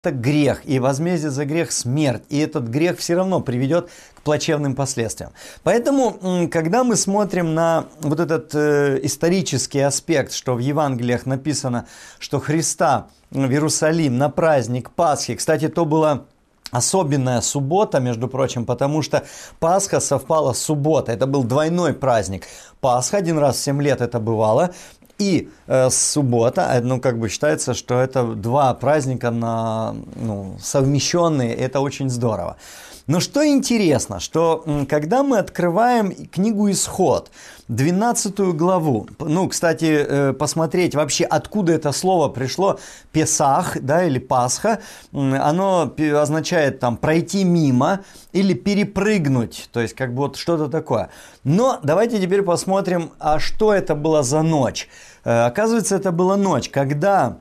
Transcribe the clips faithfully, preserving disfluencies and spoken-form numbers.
это грех, и возмездие за грех смерть, и этот грех все равно приведет к плачевным последствиям. Поэтому, когда мы смотрим на вот этот э, исторический аспект, что в Евангелиях написано, что Христа в Иерусалим на праздник Пасхи, кстати, то была особенная суббота, между прочим, потому что Пасха совпала с субботой, это был двойной праздник. Пасха один раз в семь лет это бывало, и э, суббота, ну, как бы считается, что это два праздника на, ну, совмещенные, это очень здорово. Но что интересно, что когда мы открываем книгу «Исход», двенадцатую главу, ну, кстати, э, посмотреть вообще, откуда это слово пришло, «Песах», да, или «Пасха», оно означает там «пройти мимо» или «перепрыгнуть», то есть как бы вот что-то такое. Но давайте теперь посмотрим, а что это была за ночь. Э, оказывается, это была ночь, когда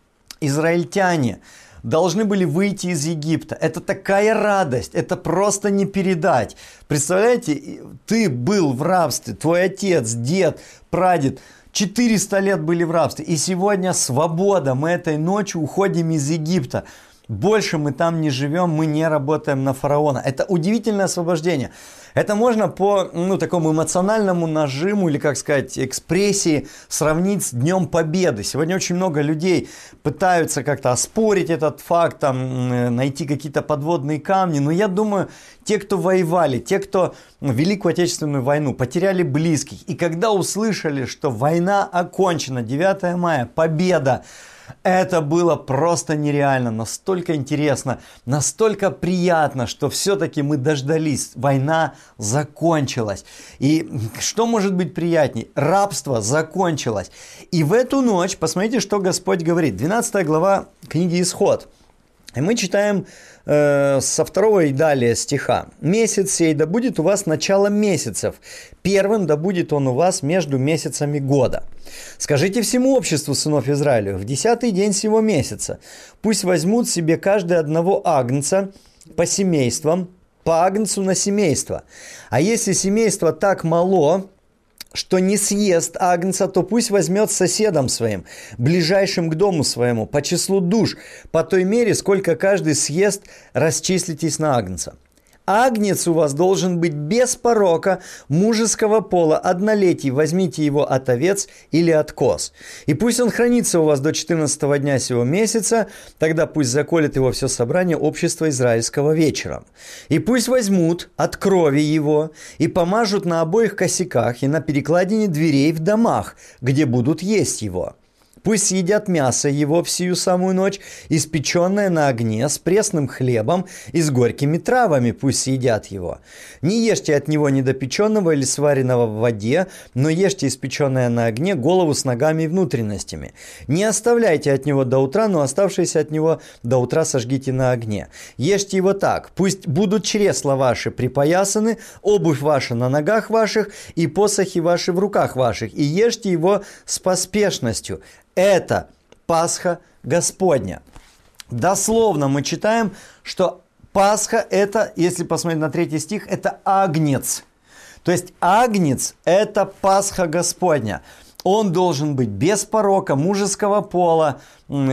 израильтяне должны были выйти из Египта. Это такая радость, это просто не передать. Представляете, ты был в рабстве, твой отец, дед, прадед, четыреста лет были в рабстве. И сегодня свобода, мы этой ночью уходим из Египта. Больше мы там не живем, мы не работаем на фараона. Это удивительное освобождение. Это можно по, ну, такому эмоциональному нажиму или, как сказать, экспрессии сравнить с Днем Победы. Сегодня очень много людей пытаются как-то оспорить этот факт, там, найти какие-то подводные камни. Но я думаю, те, кто воевали, те, кто Великую Отечественную войну потеряли близких, и когда услышали, что война окончена, девятое мая, победа, это было просто нереально, настолько интересно, настолько приятно, что все-таки мы дождались, война закончилась. И что может быть приятней? Рабство закончилось. И в эту ночь, посмотрите, что Господь говорит. двенадцатая глава книги «Исход». И мы читаем э, со второго и далее стиха. «Месяц сей да будет у вас начало месяцев, первым да будет он у вас между месяцами года. Скажите всему обществу сынов Израилю, в десятый день сего месяца пусть возьмут себе каждый одного агнца по семействам, по агнцу на семейство. А если семейство так мало, что не съест агнца, то пусть возьмет соседом своим, ближайшим к дому своему, по числу душ, по той мере, сколько каждый съест, расчислитесь на агнца. Агнец у вас должен быть без порока, мужеского пола, однолетий. Возьмите его от овец или от коз. И пусть он хранится у вас до четырнадцатого дня сего месяца, тогда пусть заколет его все собрание общества израильского вечером. И пусть возьмут от крови его и помажут на обоих косяках и на перекладине дверей в домах, где будут есть его. Пусть съедят мясо его в сию самую ночь, испеченное на огне, с пресным хлебом и с горькими травами, пусть съедят его. Не ешьте от него недопеченного или сваренного в воде, но ешьте испеченное на огне голову с ногами и внутренностями. Не оставляйте от него до утра, но оставшееся от него до утра сожгите на огне. Ешьте его так, пусть будут чресла ваши припоясаны, обувь ваша на ногах ваших и посохи ваши в руках ваших, и ешьте его с поспешностью. Это Пасха Господня. Дословно мы читаем, что Пасха это, если посмотреть на третий стих, это агнец. То есть агнец это Пасха Господня. Он должен быть без порока, мужеского пола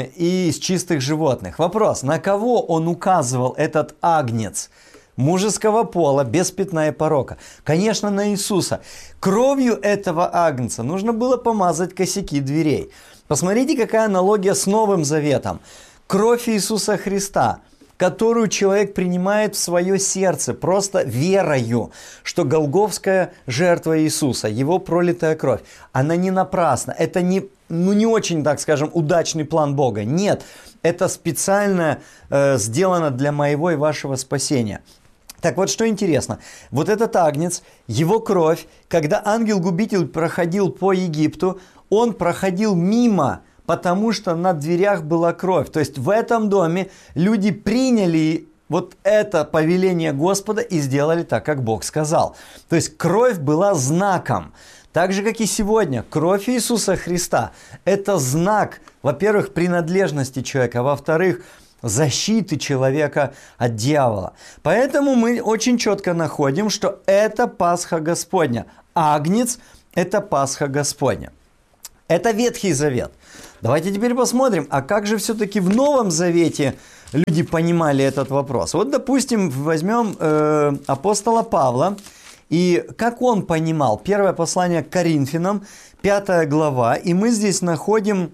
и из чистых животных. Вопрос, на кого он указывал этот агнец? Мужеского пола, без пятна и порока. Конечно, на Иисуса. Кровью этого агнца нужно было помазать косяки дверей. Посмотрите, какая аналогия с Новым Заветом. Кровь Иисуса Христа, которую человек принимает в свое сердце просто верою, что голгофская жертва Иисуса, его пролитая кровь, она не напрасна. Это не, ну, не очень, так скажем, удачный план Бога. Нет, это специально э, сделано для моего и вашего спасения. Так вот, что интересно, вот этот агнец, его кровь, когда ангел-губитель проходил по Египту, он проходил мимо, потому что на дверях была кровь. То есть в этом доме люди приняли вот это повеление Господа и сделали так, как Бог сказал. То есть кровь была знаком. Так же, как и сегодня, кровь Иисуса Христа – это знак, во-первых, принадлежности человека, а во-вторых, защиты человека от дьявола. Поэтому мы очень четко находим, что это Пасха Господня. Агнец – это Пасха Господня. Это Ветхий Завет. Давайте теперь посмотрим, а как же все-таки в Новом Завете люди понимали этот вопрос? Вот, допустим, возьмем э, апостола Павла, и как он понимал? Первое послание к Коринфянам, пятая глава, и мы здесь находим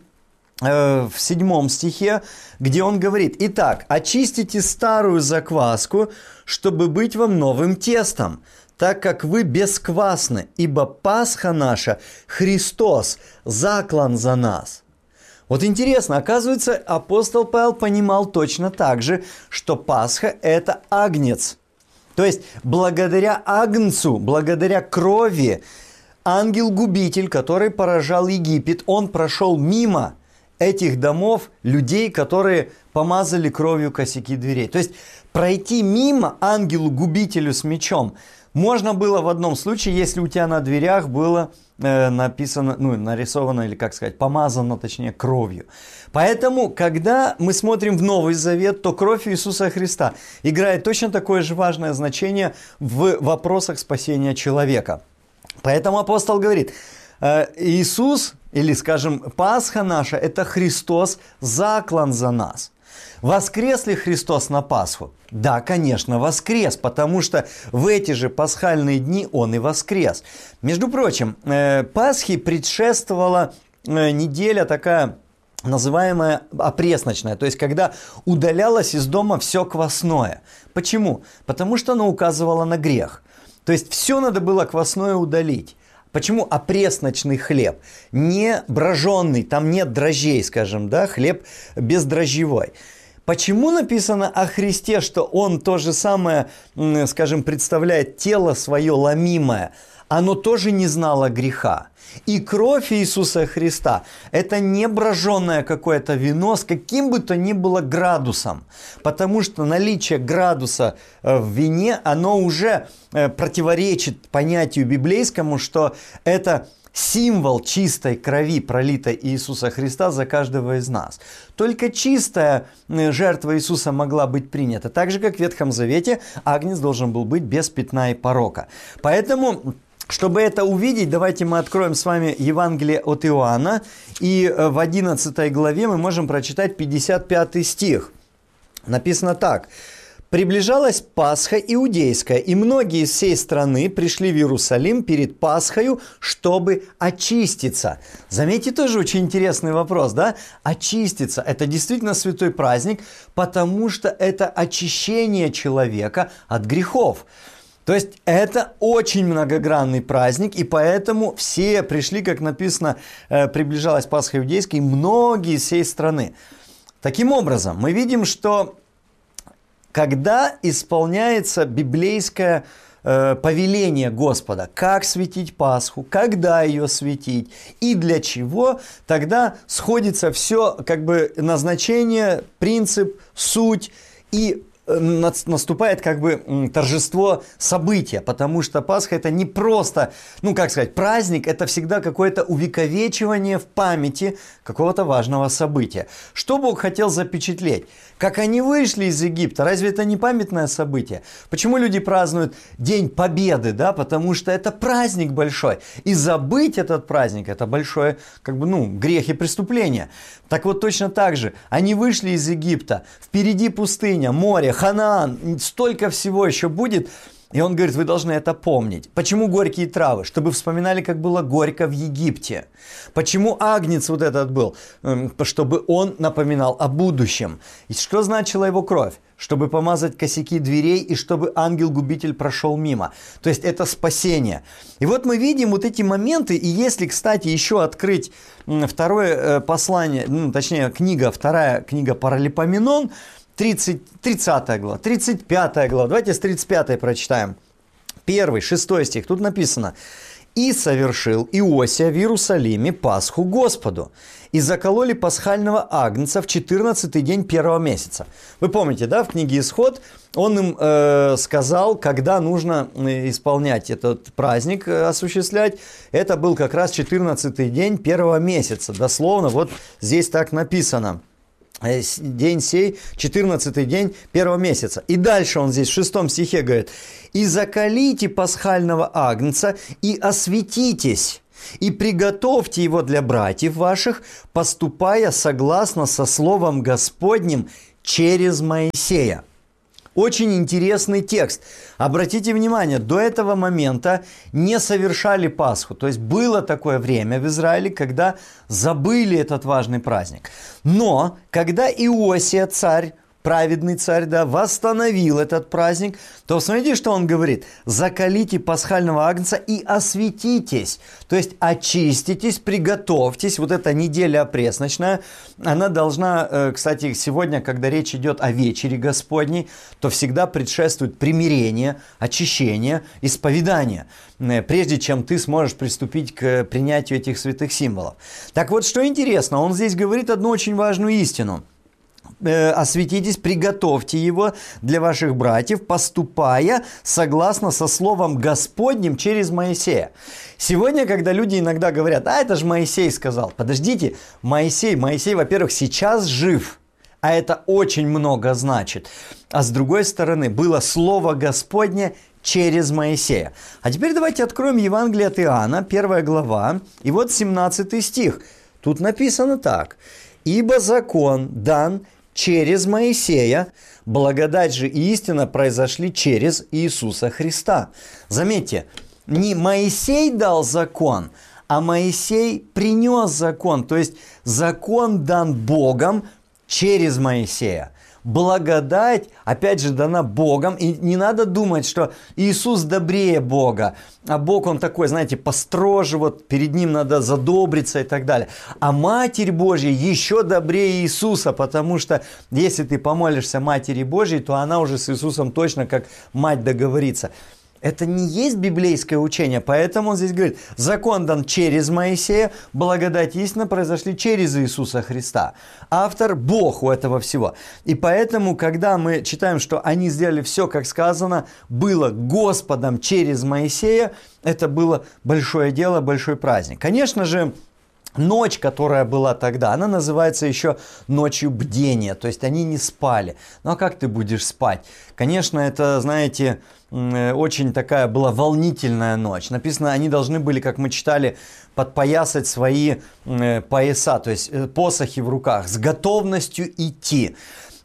э, в седьмом стихе, где он говорит: «Итак, очистите старую закваску, чтобы быть вам новым тестом, так как вы бесквасны, ибо Пасха наша, Христос, заклан за нас». Вот интересно, оказывается, апостол Павел понимал точно так же, что Пасха – это агнец. То есть, благодаря агнцу, благодаря крови, ангел-губитель, который поражал Египет, он прошел мимо этих домов людей, которые помазали кровью косяки дверей. То есть, пройти мимо ангелу-губителю с мечом можно было в одном случае, если у тебя на дверях было э, написано, ну, нарисовано, или, как сказать, помазано, точнее, кровью. Поэтому, когда мы смотрим в Новый Завет, то кровь Иисуса Христа играет точно такое же важное значение в вопросах спасения человека. Поэтому апостол говорит: э, Иисус, или, скажем, Пасха наша, это Христос, заклан за нас. Воскрес ли Христос на Пасху? Да, конечно, воскрес, потому что в эти же пасхальные дни Он и воскрес. Между прочим, э, Пасхе предшествовала э, неделя такая, называемая опресночная, то есть когда удалялось из дома все квасное. Почему? Потому что оно указывало на грех. То есть все надо было квасное удалить. Почему опресночный хлеб? Не броженный, там нет дрожжей, скажем, да, хлеб бездрожжевой. Почему написано о Христе, что Он то же самое, скажем, представляет тело свое ломимое? Оно тоже не знало греха. И кровь Иисуса Христа – это не броженное какое-то вино с каким бы то ни было градусом. Потому что наличие градуса в вине, оно уже противоречит понятию библейскому, что это символ чистой крови, пролитой Иисуса Христа за каждого из нас. Только чистая жертва Иисуса могла быть принята. Так же, как в Ветхом Завете, агнец должен был быть без пятна и порока. Поэтому, чтобы это увидеть, давайте мы откроем с вами Евангелие от Иоанна. И в одиннадцатой главе мы можем прочитать пятьдесят пятый стих. Написано так. «Приближалась Пасха иудейская, и многие из всей страны пришли в Иерусалим перед Пасхою, чтобы очиститься». Заметьте, тоже очень интересный вопрос, да? Очиститься – это действительно святой праздник, потому что это очищение человека от грехов. То есть это очень многогранный праздник, и поэтому все пришли, как написано, приближалась Пасха иудейская, и многие из всей страны. Таким образом, мы видим, что когда исполняется библейское э, повеление Господа, как светить Пасху, когда ее светить и для чего, тогда сходится все, как бы, назначение, принцип, суть, и наступает как бы торжество события, потому что Пасха это не просто, ну как сказать, праздник, это всегда какое-то увековечивание в памяти какого-то важного события. Что Бог хотел запечатлеть? Как они вышли из Египта, разве это не памятное событие? Почему люди празднуют День Победы, да? Потому что это праздник большой, и забыть этот праздник это большое, как бы, ну, грех и преступление. Так вот точно так же, они вышли из Египта, впереди пустыня, море, Ханаан, столько всего еще будет. И он говорит, вы должны это помнить. Почему горькие травы? Чтобы вспоминали, как было горько в Египте. Почему агнец вот этот был? Чтобы он напоминал о будущем. И что значила его кровь? Чтобы помазать косяки дверей и чтобы ангел-губитель прошел мимо. То есть это спасение. И вот мы видим вот эти моменты. И если, кстати, еще открыть второе послание, ну, точнее книга, вторая книга Паралипоменон, тридцать, тридцатая глава, тридцать пятая глава. Давайте с тридцать пятой прочитаем. Первый, шестой стих. Тут написано. «И совершил Иосия в Иерусалиме Пасху Господу, и закололи пасхального агнца в четырнадцатый день первого месяца». Вы помните, да, в книге Исход он им э, сказал, когда нужно исполнять этот праздник, э, осуществлять. Это был как раз четырнадцатый день первого месяца. Дословно, вот здесь так написано. День сей, четырнадцатый день первого месяца. И дальше он здесь в шестом стихе говорит. «И заколите пасхального агнца, и осветитесь, и приготовьте его для братьев ваших, поступая согласно со словом Господним через Моисея. Очень интересный текст. Обратите внимание, до этого момента не совершали Пасху. То есть было такое время в Израиле, когда забыли этот важный праздник. Но когда Иосия, царь, праведный царь, да, восстановил этот праздник, то смотрите, что он говорит. «Заколите пасхального агнца и осветитесь». То есть очиститесь, приготовьтесь. Вот эта неделя опресночная, она должна, кстати, сегодня, когда речь идет о вечере Господней, то всегда предшествует примирение, очищение, исповедание, прежде чем ты сможешь приступить к принятию этих святых символов. Так вот, что интересно, он здесь говорит одну очень важную истину. Осветитесь, приготовьте его для ваших братьев, поступая согласно со словом Господним через Моисея. Сегодня, когда люди иногда говорят, а это же Моисей сказал. Подождите, Моисей, Моисей, во-первых, сейчас жив, а это очень много значит. А с другой стороны, было слово Господне через Моисея. А теперь давайте откроем Евангелие от Иоанна, первая глава, и вот семнадцатый стих. Тут написано так. «Ибо закон дан через Моисея, благодать же и истина произошли через Иисуса Христа». Заметьте, не Моисей дал закон, а Моисей принес закон. То есть закон дан Богом через Моисея. Благодать, опять же, дана Богом. И не надо думать, что Иисус добрее Бога. А Бог, он такой, знаете, построже, вот перед ним надо задобриться и так далее. А Матерь Божья еще добрее Иисуса, потому что если ты помолишься Матери Божьей, то она уже с Иисусом точно как мать договорится. Это не есть библейское учение, поэтому он здесь говорит, закон дан через Моисея, благодать и истина произошли через Иисуса Христа. Автор – Бог у этого всего. И поэтому, когда мы читаем, что они сделали все, как сказано, было Господом через Моисея, это было большое дело, большой праздник. Конечно же, ночь, которая была тогда, она называется еще ночью бдения, то есть они не спали. Ну а как ты будешь спать? Конечно, это, знаете, очень такая была волнительная ночь. Написано, они должны были, как мы читали, подпоясать свои пояса, то есть посохи в руках, с готовностью идти.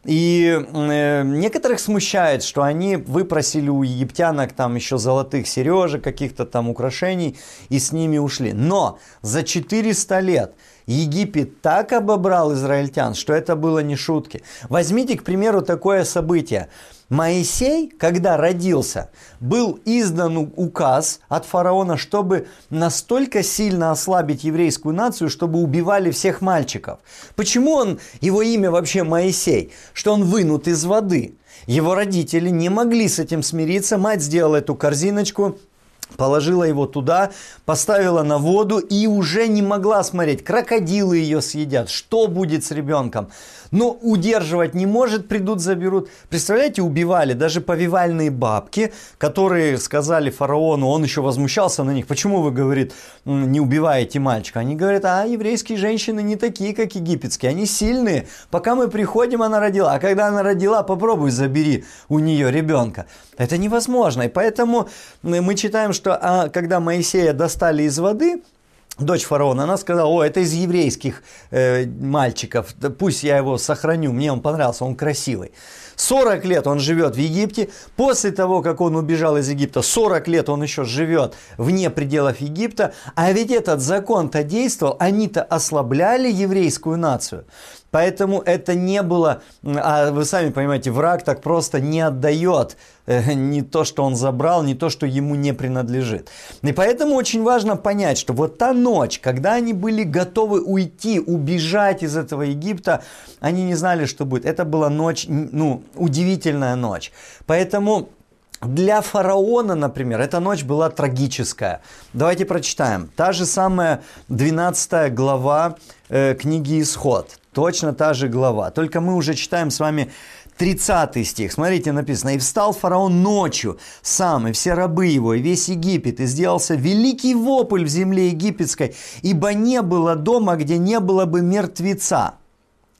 И э, некоторых смущает, что они выпросили у египтянок там еще золотых сережек, каких-то там украшений, и с ними ушли. Но за четыреста лет Египет так обобрал израильтян, что это было не шутки. Возьмите, к примеру, такое событие. Моисей, когда родился, был издан указ от фараона, чтобы настолько сильно ослабить еврейскую нацию, чтобы убивали всех мальчиков. Почему он, его имя вообще Моисей? Что он вынут из воды. Его родители не могли с этим смириться. Мать сделала эту корзиночку, положила его туда, поставила на воду и уже не могла смотреть. Крокодилы ее съедят. Что будет с ребенком? Но удерживать не может, придут, заберут. Представляете, убивали даже повивальные бабки, которые сказали фараону, он еще возмущался на них. Почему вы, говорит, не убиваете мальчика? Они говорят, а еврейские женщины не такие, как египетские, они сильные. Пока мы приходим, она родила. А когда она родила, попробуй забери у нее ребенка. Это невозможно. И поэтому мы читаем, что а, когда Моисея достали из воды, дочь фараона, она сказала, о, это из еврейских э, мальчиков, да пусть я его сохраню, мне он понравился, он красивый. сорок лет он живет в Египте, после того, как он убежал из Египта, сорок лет он еще живет вне пределов Египта, а ведь этот закон-то действовал, они-то ослабляли еврейскую нацию. Поэтому это не было, а вы сами понимаете, враг так просто не отдает э, не то, что он забрал, не то, что ему не принадлежит. И поэтому очень важно понять, что вот та ночь, когда они были готовы уйти, убежать из этого Египта, они не знали, что будет. Это была ночь, ну, удивительная ночь. Поэтому для фараона, например, эта ночь была трагическая. Давайте прочитаем. Та же самая двенадцатая глава э, книги Исход. Точно та же глава. Только мы уже читаем с вами тридцатый стих. Смотрите, написано. «И встал фараон ночью сам, и все рабы его, и весь Египет, и сделался великий вопль в земле египетской, ибо не было дома, где не было бы мертвеца».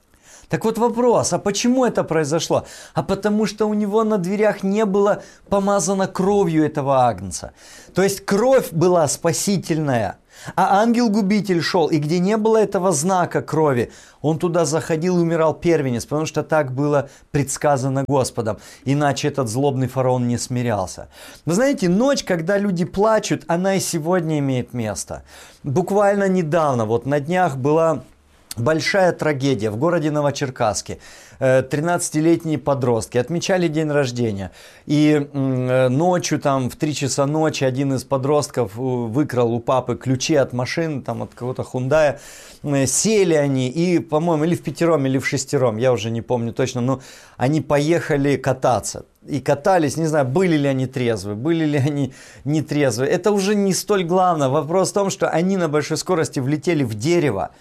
Так вот вопрос, а почему это произошло? А потому что у него на дверях не было помазано кровью этого агнца. То есть кровь была спасительная. А ангел-губитель шел, и где не было этого знака крови, он туда заходил и умирал первенец, потому что так было предсказано Господом. Иначе этот злобный фараон не смирялся. Вы знаете, ночь, когда люди плачут, она и сегодня имеет место. Буквально недавно, вот на днях была большая трагедия в городе Новочеркасске. тринадцатилетние подростки отмечали день рождения. И ночью, там, в три часа ночи, один из подростков выкрал у папы ключи от машины, там, от какого-то Хундая. Сели они и, по-моему, или в пятером, или в шестером, я уже не помню точно, но они поехали кататься. И катались, не знаю, были ли они трезвы, были ли они нетрезвы. Это уже не столь главное. Вопрос в том, что они на большой скорости влетели в дерево.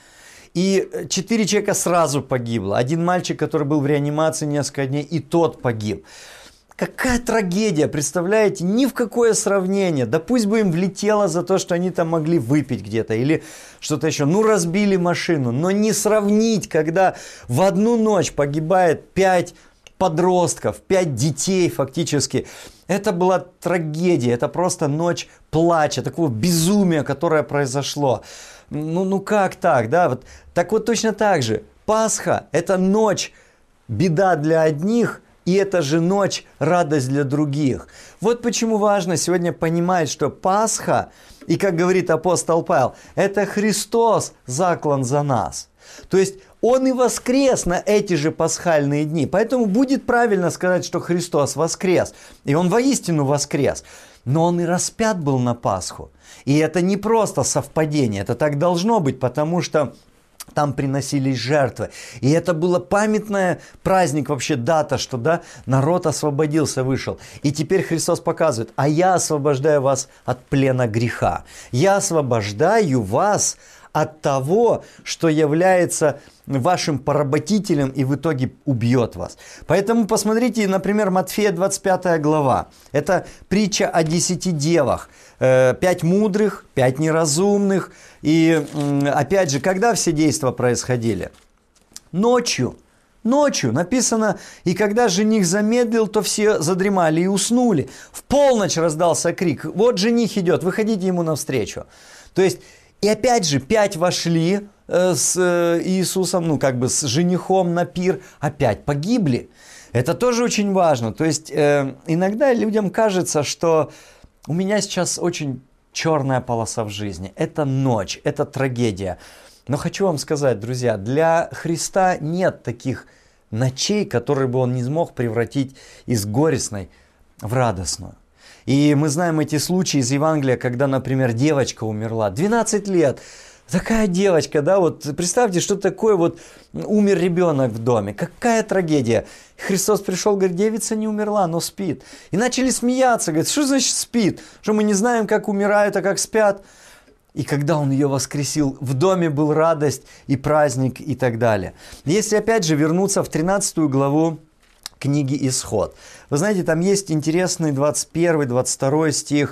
И четыре человека сразу погибло. Один мальчик, который был в реанимации несколько дней, и тот погиб. Какая трагедия, представляете? Ни в какое сравнение. Да пусть бы им влетело за то, что они там могли выпить где-то или что-то еще. Ну, разбили машину. Но не сравнить, когда в одну ночь погибает пять подростков, пять детей фактически. Это была трагедия. Это просто ночь плача, такого безумия, которое произошло. Ну, ну как так, да? Вот, так вот точно так же. Пасха – это ночь, беда для одних, и это же ночь, радость для других. Вот почему важно сегодня понимать, что Пасха, и как говорит апостол Павел, это Христос заклан за нас. То есть Он и воскрес на эти же пасхальные дни. Поэтому будет правильно сказать, что Христос воскрес. И Он воистину воскрес. Но Он и распят был на Пасху. И это не просто совпадение, это так должно быть, потому что там приносились жертвы. И это было памятный праздник, вообще дата, что да, народ освободился, вышел. И теперь Христос показывает, а я освобождаю вас от плена греха. Я освобождаю вас от того, что является вашим поработителем и в итоге убьет вас. Поэтому посмотрите, например, Матфея двадцать пятая глава. Это притча о десяти девах. Пять мудрых, пять неразумных. И опять же, когда все действия происходили? Ночью. Ночью написано, и когда жених замедлил, то все задремали и уснули. В полночь раздался крик: вот жених идет, выходите ему навстречу. То есть, и опять же, пять вошли э, с э, Иисусом, ну как бы с женихом на пир, опять погибли. Это тоже очень важно. То есть, э, иногда людям кажется, что у меня сейчас очень черная полоса в жизни. Это ночь, это трагедия. Но хочу вам сказать, друзья, для Христа нет таких ночей, которые бы Он не смог превратить из горестной в радостную. И мы знаем эти случаи из Евангелия, когда, например, девочка умерла. двенадцать лет. Такая девочка, да, вот представьте, что такое вот умер ребенок в доме. Какая трагедия. Христос пришел, говорит, девица не умерла, но спит. И начали смеяться, говорят, что значит спит? Что мы не знаем, как умирают, а как спят? И когда Он ее воскресил, в доме был радость и праздник и так далее. Если опять же вернуться в тринадцатую главу книги Исход. Вы знаете, там есть интересный двадцать первый двадцать второй стих.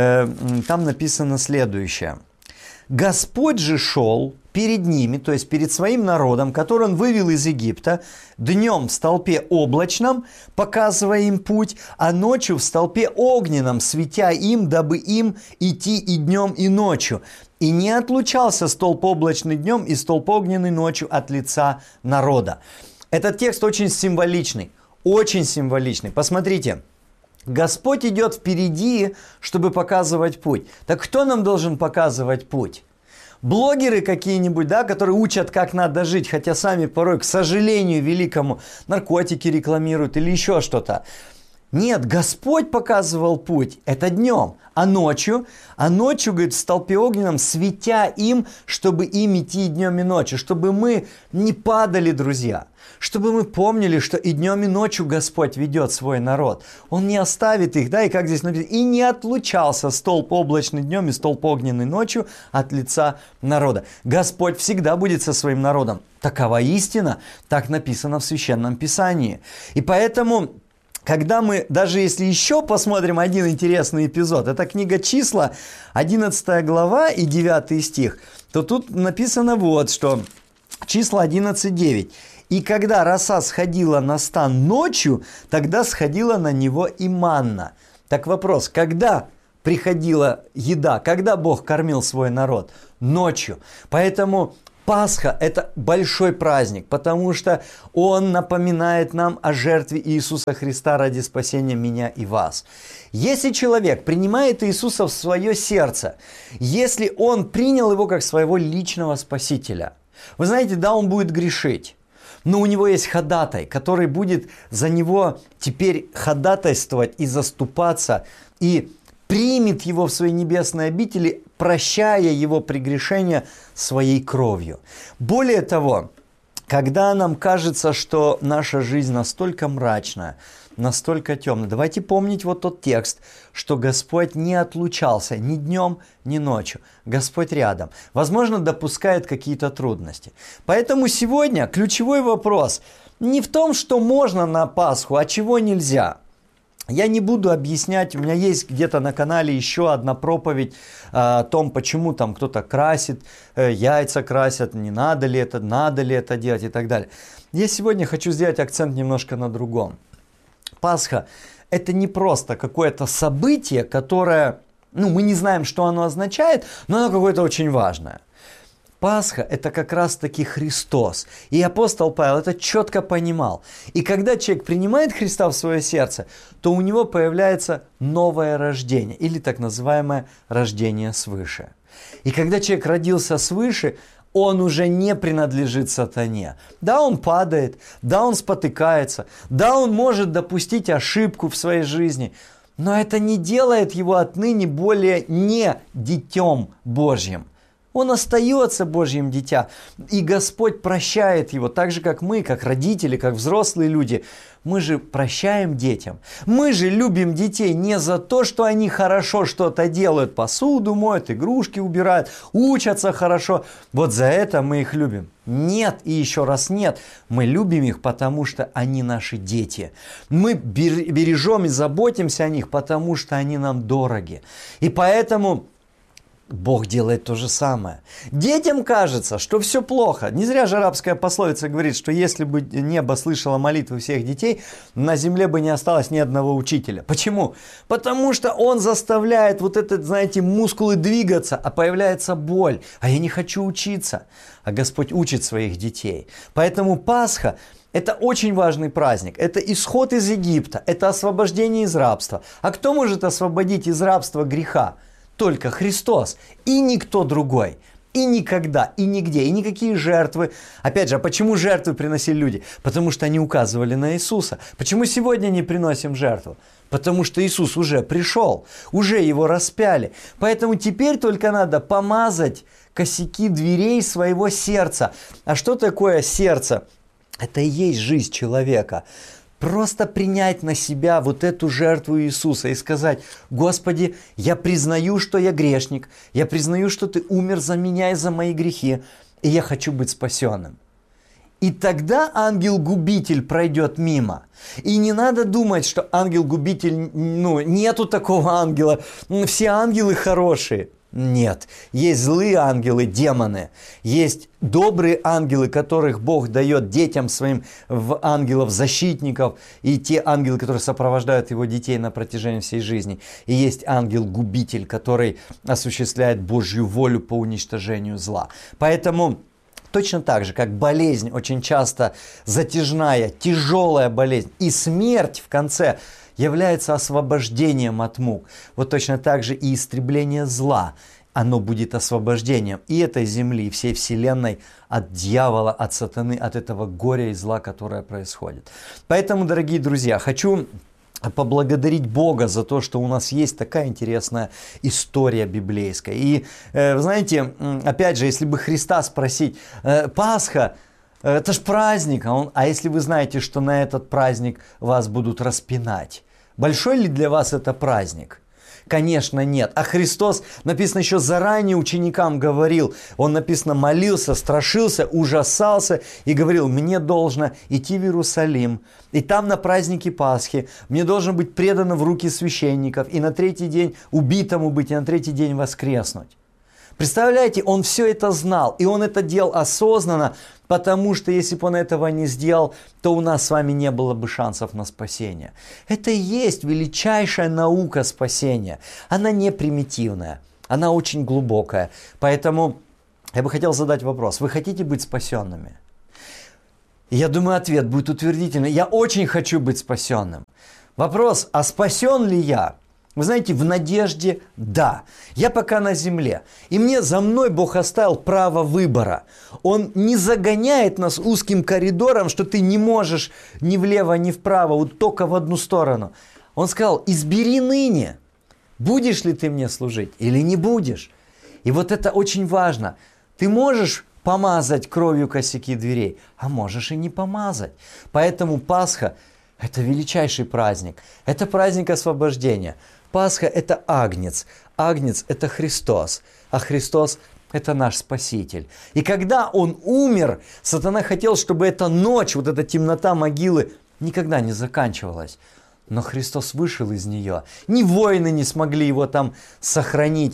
Там написано следующее. Господь же шел перед ними, то есть перед своим народом, который Он вывел из Египта, днем в столпе облачном, показывая им путь, а ночью в столпе огненном, светя им, дабы им идти и днем, и ночью. И не отлучался столб облачный днем и столб огненный ночью от лица народа. Этот текст очень символичный, очень символичный. Посмотрите. Господь идет впереди, чтобы показывать путь. Так кто нам должен показывать путь? Блогеры какие-нибудь, да, которые учат, как надо жить, хотя сами порой, к сожалению великому, наркотики рекламируют или еще что-то. Нет, Господь показывал путь, это днем, а ночью, а ночью, говорит, в столпе огненном, светя им, чтобы им идти и днем, и ночью, чтобы мы не падали, друзья, чтобы мы помнили, что и днем, и ночью Господь ведет свой народ. Он не оставит их, да, и как здесь написано, и не отлучался столб облачный днем и столб огненный ночью от лица народа. Господь всегда будет со своим народом. Такова истина, так написано в Священном Писании. И поэтому, когда мы, даже если еще посмотрим один интересный эпизод, это книга Числа, одиннадцатая глава и девятый стих, то тут написано вот, что Числа одиннадцать девять. И когда роса сходила на стан ночью, тогда сходила на него и манна. Так вопрос, когда приходила еда, когда Бог кормил свой народ? Ночью. Поэтому Пасха – это большой праздник, потому что он напоминает нам о жертве Иисуса Христа ради спасения меня и вас. Если человек принимает Иисуса в свое сердце, если он принял его как своего личного спасителя, вы знаете, да, он будет грешить, но у него есть ходатай, который будет за него теперь ходатайствовать и заступаться, и примет его в свои небесные обители, прощая его прегрешения своей кровью. Более того, когда нам кажется, что наша жизнь настолько мрачная, настолько темная, давайте помнить вот тот текст, что Господь не отлучался ни днем, ни ночью. Господь рядом. Возможно, допускает какие-то трудности. Поэтому сегодня ключевой вопрос не в том, что можно на Пасху, а чего нельзя. Я не буду объяснять, у меня есть где-то на канале еще одна проповедь о том, почему там кто-то красит, яйца красят, не надо ли это, надо ли это делать и так далее. Я сегодня хочу сделать акцент немножко на другом. Пасха – это не просто какое-то событие, которое, ну, мы не знаем, что оно означает, но оно какое-то очень важное. Пасха – это как раз-таки Христос. И апостол Павел это четко понимал. И когда человек принимает Христа в свое сердце, то у него появляется новое рождение, или так называемое рождение свыше. И когда человек родился свыше, он уже не принадлежит сатане. Да, он падает, да, он спотыкается, да, он может допустить ошибку в своей жизни, но это не делает его отныне более не детем Божьим. Он остается Божьим дитя, и Господь прощает его, так же, как мы, как родители, как взрослые люди. Мы же прощаем детям. Мы же любим детей не за то, что они хорошо что-то делают, посуду моют, игрушки убирают, учатся хорошо. Вот за это мы их любим. Нет, и еще раз нет. Мы любим их, потому что они наши дети. Мы бережем и заботимся о них, потому что они нам дороги. И поэтому Бог делает то же самое. Детям кажется, что все плохо. Не зря же арабская пословица говорит, что если бы небо слышало молитвы всех детей, на земле бы не осталось ни одного учителя. Почему? Потому что он заставляет вот этот, знаете, мускулы двигаться, а появляется боль. А я не хочу учиться. А Господь учит своих детей. Поэтому Пасха – это очень важный праздник. Это исход из Египта, это освобождение из рабства. А кто может освободить из рабства греха? Только Христос и никто другой. И никогда, и нигде, и никакие жертвы. Опять же, а почему жертвы приносили люди? Потому что они указывали на Иисуса. Почему сегодня не приносим жертву? Потому что Иисус уже пришел, уже его распяли. Поэтому теперь только надо помазать косяки дверей своего сердца. А что такое сердце? Это и есть жизнь человека. Просто принять на себя вот эту жертву Иисуса и сказать: Господи, я признаю, что я грешник, я признаю, что Ты умер за меня и за мои грехи, и я хочу быть спасенным. И тогда ангел-губитель пройдет мимо. И не надо думать, что ангел-губитель, ну, нету такого ангела, все ангелы хорошие. Нет, есть злые ангелы, демоны, есть добрые ангелы, которых Бог дает детям своим в ангелов-защитников, и те ангелы, которые сопровождают его детей на протяжении всей жизни. И есть ангел-губитель, который осуществляет Божью волю по уничтожению зла. Поэтому точно так же, как болезнь очень часто затяжная, тяжелая болезнь, и смерть в конце является освобождением от мук. Вот точно так же и истребление зла, оно будет освобождением и этой земли, и всей вселенной от дьявола, от сатаны, от этого горя и зла, которое происходит. Поэтому, дорогие друзья, хочу поблагодарить Бога за то, что у нас есть такая интересная история библейская. И, э, вы знаете, опять же, если бы Христа спросить, э, Пасха, это ж праздник, а, он, а если вы знаете, что на этот праздник вас будут распинать, большой ли для вас это праздник? Конечно, нет. А Христос, написано, еще заранее ученикам говорил, он, написано, молился, страшился, ужасался и говорил: мне должно идти в Иерусалим, и там на празднике Пасхи мне должно быть предано в руки священников, и на третий день убитому быть, и на третий день воскреснуть. Представляете, Он все это знал, и Он это делал осознанно, потому что если бы Он этого не сделал, то у нас с вами не было бы шансов на спасение. Это и есть величайшая наука спасения. Она не примитивная, она очень глубокая. Поэтому я бы хотел задать вопрос. Вы хотите быть спасенными? Я думаю, ответ будет утвердительный. Я очень хочу быть спасенным. Вопрос, а спасен ли я? Вы знаете, в надежде – да. Я пока на земле. И мне за мной Бог оставил право выбора. Он не загоняет нас узким коридором, что ты не можешь ни влево, ни вправо, вот только в одну сторону. Он сказал, избери ныне, будешь ли ты мне служить или не будешь. И вот это очень важно. Ты можешь помазать кровью косяки дверей, а можешь и не помазать. Поэтому Пасха – это величайший праздник. Это праздник освобождения. Пасха – это Агнец. Агнец – это Христос. А Христос – это наш Спаситель. И когда Он умер, сатана хотел, чтобы эта ночь, вот эта темнота могилы никогда не заканчивалась. Но Христос вышел из нее. Ни воины не смогли его там сохранить.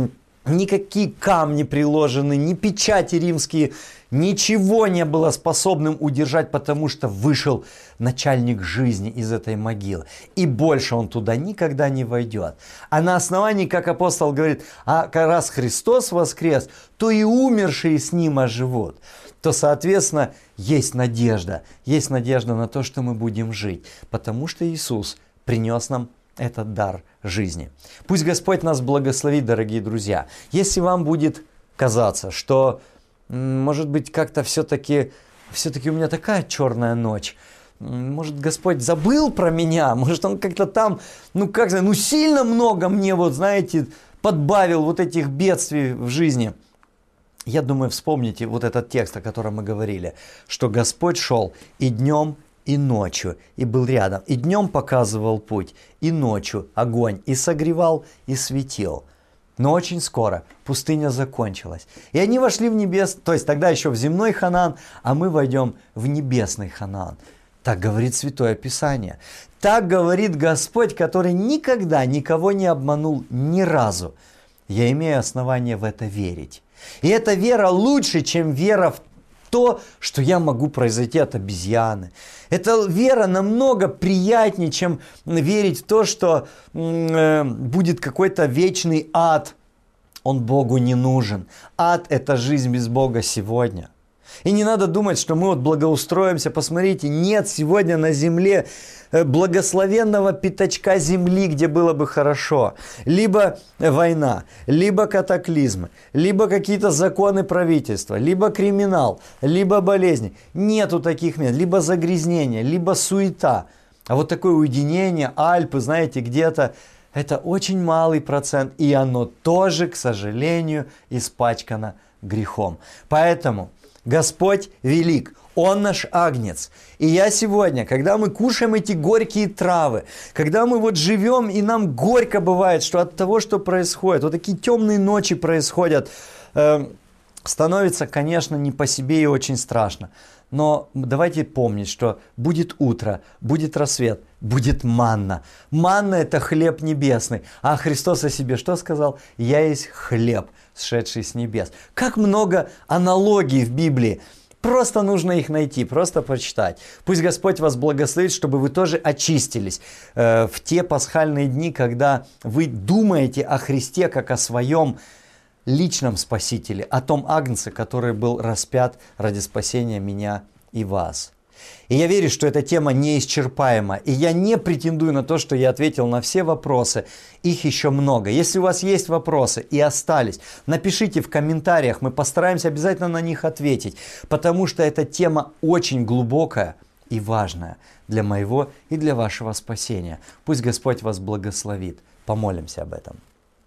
Никакие камни приложены, ни печати римские, ничего не было способным удержать, потому что вышел начальник жизни из этой могилы. И больше он туда никогда не войдет. А на основании, как апостол говорит, а раз Христос воскрес, то и умершие с ним оживут. То, соответственно, есть надежда. Есть надежда на то, что мы будем жить. Потому что Иисус принес нам этот дар жизни. Пусть Господь нас благословит, дорогие друзья. Если вам будет казаться, что, может быть, как-то все-таки, все-таки у меня такая черная ночь, может, Господь забыл про меня, может, Он как-то там, ну, как-то, ну, сильно много мне, вот, знаете, подбавил вот этих бедствий в жизни. Я думаю, вспомните вот этот текст, о котором мы говорили, что Господь шел и днем, и ночью, и был рядом. И днем показывал путь, и ночью огонь, и согревал, и светил. Но очень скоро пустыня закончилась. И они вошли в небес, то есть тогда еще в земной Ханаан, а мы войдем в небесный Ханаан. Так говорит Святое Писание. Так говорит Господь, который никогда никого не обманул ни разу. Я имею основание в это верить. И эта вера лучше, чем вера в то, что я могу произойти от обезьяны. Эта вера намного приятнее, чем верить в то, что э, будет какой-то вечный ад. Он Богу не нужен. Ад – это жизнь без Бога сегодня. И не надо думать, что мы вот благоустроимся. Посмотрите, нет сегодня на земле благословенного пятачка земли, где было бы хорошо. Либо война, либо катаклизмы, либо какие-то законы правительства, либо криминал, либо болезни. Нету таких мест. Либо загрязнение, либо суета. А вот такое уединение, Альпы, знаете, где-то, это очень малый процент. И оно тоже, к сожалению, испачкано грехом. Поэтому Господь велик, Он наш Агнец. И я сегодня, когда мы кушаем эти горькие травы, когда мы вот живем, и нам горько бывает, что от того, что происходит, вот такие темные ночи происходят, э, становится, конечно, не по себе и очень страшно. Но давайте помнить, что будет утро, будет рассвет, будет манна. Манна – это хлеб небесный. А Христос о себе что сказал? «Я есть хлеб, сшедший с небес». Как много аналогий в Библии. Просто нужно их найти, просто прочитать. Пусть Господь вас благословит, чтобы вы тоже очистились э, в те пасхальные дни, когда вы думаете о Христе как о своем личном Спасителе, о том Агнце, который был распят ради спасения меня и вас. И я верю, что эта тема неисчерпаема. И я не претендую на то, что я ответил на все вопросы. Их еще много. Если у вас есть вопросы и остались, напишите в комментариях. Мы постараемся обязательно на них ответить. Потому что эта тема очень глубокая и важная для моего и для вашего спасения. Пусть Господь вас благословит. Помолимся об этом.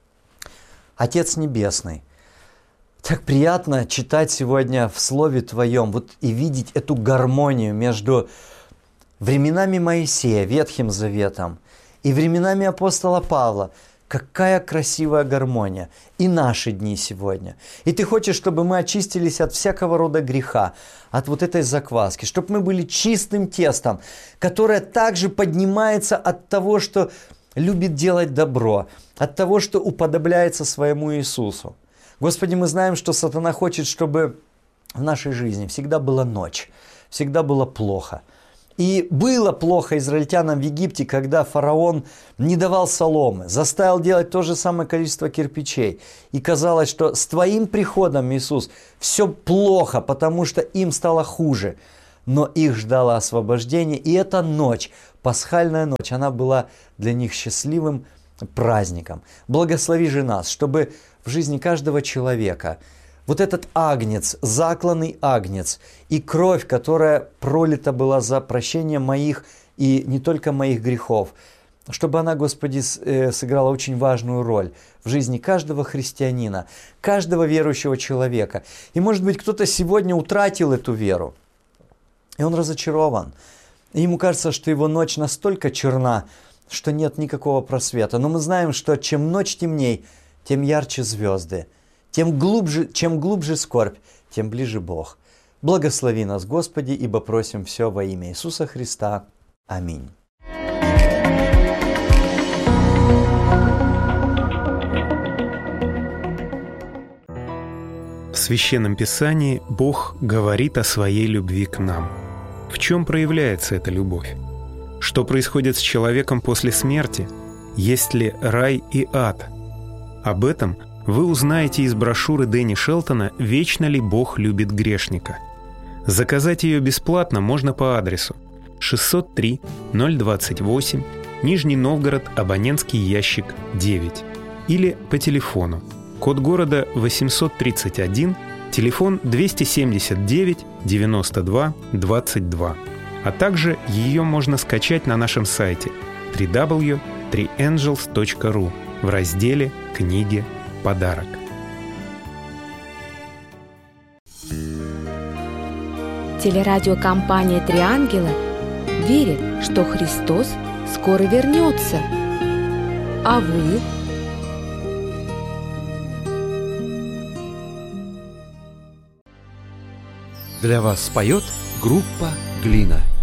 Отец Небесный, так приятно читать сегодня в Слове Твоем вот и видеть эту гармонию между временами Моисея, Ветхим Заветом, и временами апостола Павла. Какая красивая гармония. И наши дни сегодня. И Ты хочешь, чтобы мы очистились от всякого рода греха, от вот этой закваски, чтобы мы были чистым тестом, которое также поднимается от того, что любит делать добро, от того, что уподобляется своему Иисусу. Господи, мы знаем, что сатана хочет, чтобы в нашей жизни всегда была ночь, всегда было плохо. И было плохо израильтянам в Египте, когда фараон не давал соломы, заставил делать то же самое количество кирпичей. И казалось, что с Твоим приходом, Иисус, все плохо, потому что им стало хуже. Но их ждало освобождение, и эта ночь, пасхальная ночь, она была для них счастливым праздником. Благослови же нас, чтобы в жизни каждого человека вот этот агнец, закланный агнец, и кровь, которая пролита была за прощение моих и не только моих грехов, чтобы она, Господи, сыграла очень важную роль в жизни каждого христианина, каждого верующего человека. И, может быть, кто-то сегодня утратил эту веру, и он разочарован. И ему кажется, что его ночь настолько черна, что нет никакого просвета. Но мы знаем, что чем ночь темней, тем ярче звезды. Тем глубже, чем глубже скорбь, тем ближе Бог. Благослови нас, Господи, ибо просим все во имя Иисуса Христа. Аминь. В Священном Писании Бог говорит о своей любви к нам. В чем проявляется эта любовь? Что происходит с человеком после смерти? Есть ли рай и ад? Об этом вы узнаете из брошюры Дэнни Шелтона «Вечно ли Бог любит грешника?». Заказать ее бесплатно можно по адресу шестьсот три ноль двадцать восемь, Нижний Новгород, абонентский ящик девять, или по телефону, код города восемьсот тридцать один, телефон двести семьдесят девять девяносто два двадцать два. А также ее можно скачать на нашем сайте дабл ю дабл ю дабл ю точка три энджелс точка ру в разделе «Книги. Подарок». Телерадиокомпания «Три ангела» верит, что Христос скоро вернется. А вы? Для вас споет группа «Глина».